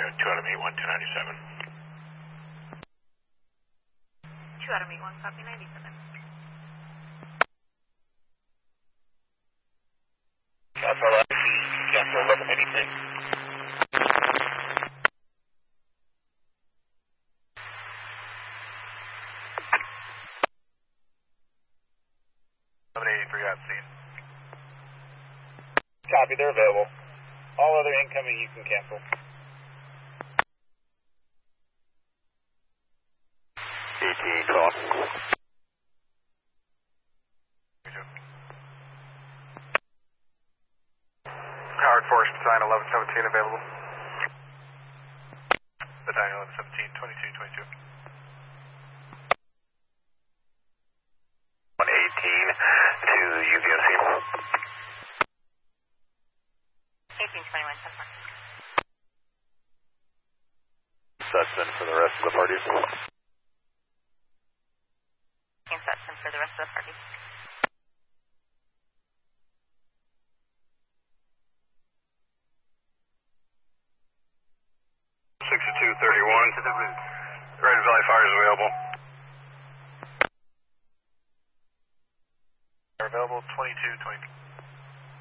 2 Adam 81, 297. 2 Adam 81, copy 97. Alpha Left, cancel 1183. At scene. Copy, they're available. All other incoming you can cancel. 18, call. Howard Force, Battalion 1117 available. Battalion 1117, 22, 22. 118 to UVMC. 1821, so far. Sutton for the rest of the parties. In Sutton for the rest of the party. To the route. Riding Valley Fire is available. Are available 22, 22.